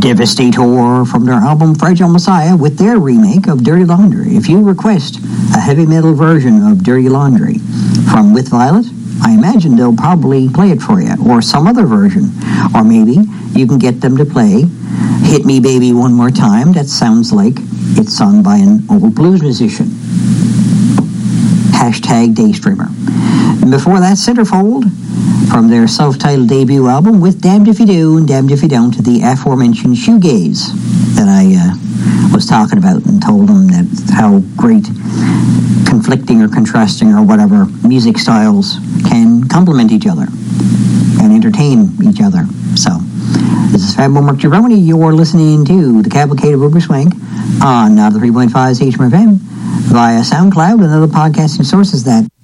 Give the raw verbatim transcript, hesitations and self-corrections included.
Devastator from their album Fragile Messiah with their remake of Dirty Laundry. If you request a heavy metal version of Dirty Laundry from With Violet, I imagine they'll probably play it for you, or some other version. Or maybe you can get them to play Hit Me Baby One More Time. That sounds like it's sung by an old blues musician. Hashtag Daystreamer. And before that, Centerfold from their self-titled debut album with Damned If You Do and Damned If You Don't, the aforementioned shoegaze that I uh, was talking about and told them that how great conflicting or contrasting or whatever music styles can complement each other and entertain each other. So, this is Fat Mark Jerome. You're listening to the Cavalcade of Uber Swank on uh, the three point five H M F M via SoundCloud and other podcasting sources that